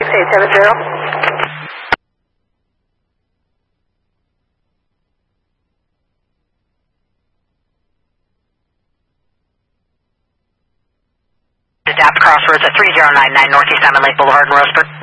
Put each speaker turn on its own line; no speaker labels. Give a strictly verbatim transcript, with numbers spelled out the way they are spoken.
eight seven zero.
Adapt Crossroads at three zero nine nine Northeast Diamond Lake Boulevard in Roseburg.